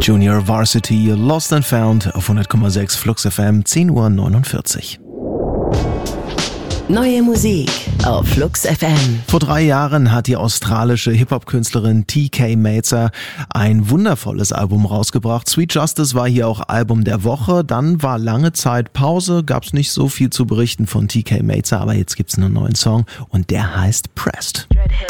Junior Varsity, Lost and Found auf 100,6 Flux FM, 10:49 Uhr. Neue Musik auf Flux FM. Vor 3 Jahren hat die australische Hip-Hop-Künstlerin TK Mazer ein wundervolles Album rausgebracht. Sweet Justice war hier auch Album der Woche. Dann war lange Zeit Pause, gab's nicht so viel zu berichten von TK Mazer, aber jetzt gibt's einen neuen Song und der heißt Pressed.